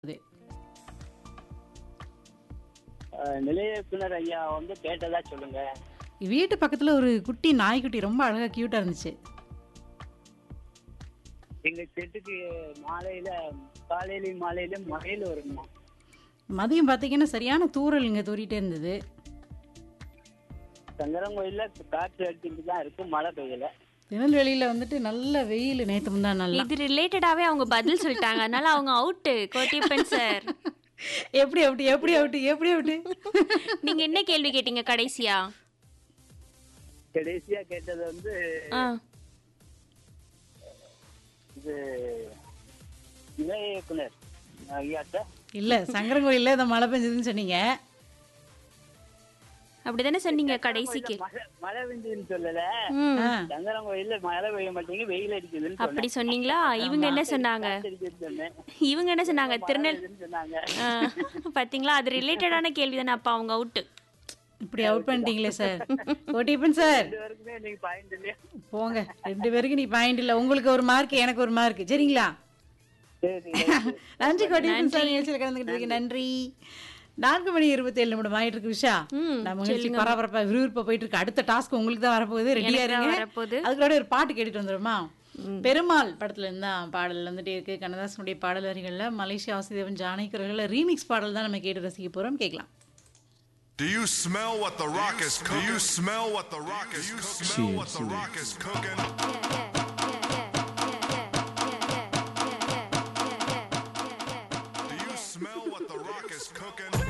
நிலைய இயக்குனர் ஐயா வந்து கேட்டதா சொல்லுங்க. வீட்டு பக்கத்துல ஒரு குட்டி நாய்க்குட்டி ரொம்ப அழகா கியூட்டா இருந்துச்சு. எங்க செட்டுக்கு காலையிலயும் மாலையிலும் மழையில வருமா? மதியம் பார்த்தீங்கன்னா சரியான தூறல் இங்க தூறிட்டே இருந்தது. சங்கரங்கோயில்ல காற்று அடிச்சுட்டு தான் இருக்கு, மழை பெய்யல. திருநெல்வேலியில வந்துட்டு நல்ல வெயில் நேத்து முந்தா நல்லா. இது ரிலேட்டடாவே அவங்க பதில் சொல்லிட்டாங்க. அதனால அவங்க அவுட்டு கோட்டியப்பன் சார். எப்படி அவுட்டு எப்படி அவுட்டு எப்படி அவுட்டு? நீங்க என்ன கேள்வி கேட்டீங்க கடைசியா? கடைசியா கேட்டது வந்து ஆ, இது நிலைய இயக்குனர் ஐயாட்ட. இல்ல சங்கரங்கோயில்ல இந்த மழை பெஞ்சதுன்னு சொன்னீங்க. அப்படிதானே சொன்னீங்க கடைசி கேள்வி. மழை பெஞ்சதுன்னு சொல்லல, ம், ஆ, சங்கரங்கோயில்ல மழை பெய்ய மாட்டேங்குது, வெயில் அடிக்குதுன்னு அப்படி சொன்னீங்களா? இவங்க என்ன சொன்னாங்க? சொன்னேன். இவங்க என்ன சொன்னாங்க? சொன்னாங்க. பாத்தீங்களா, அது ரிலேட்டடான கேள்வி தானே. அப்ப அவங்க அவுட்டு. இப்படி அவுட் பண்ணிட்டீங்களே சார். கோட்டியப்பன் சார் ரெண்டு பேருக்குமே இன்னைக்கு பாயிண்ட் இல்லையா? போங்க, 2 பேருக்கு நீ பாயிண்ட் இல்ல. உங்களுக்கு ஒரு மார்க், எனக்கு ஒரு மார்க். சரிங்களா? சரி. நன்றி கோட்டியப்பன் சார், நிகழ்ச்சியில் கலந்துக்கிட்டு நன்றி. 4:27 ஆயிட்டு இருக்கு விஷா. நம்ம நிகழ்ச்சி பரபரப்பா விறுவிறுப்பா போயிட்டு இருக்கு. அடுத்த டாஸ்க் உங்களுக்கு தான் வரப்போகுது. ரெடியா எனக்கு தான் இருங்க. வரப்போகுது. அதுக்கூட ஒரு பாட்டு கேட்டுட்டு வந்துருமா? பெருமாள் படத்துல இருந்தா பாடல் வந்துட்டே இருக்கு. கண்ணதாசனுடைய பாடல் வரிகள்ல மலேசியா வாசுதேவன் ஜானகிரகல ரீமிக்ஸ் பாடல் தான் நம்ம கேட்டு ரசிக்க போறோம். கேட்கலாம். Do you smell what the rock is cooking? Do you smell what the rock is cooking? Do you smell what the rock is cooking? Do you smell what the rock is cooking?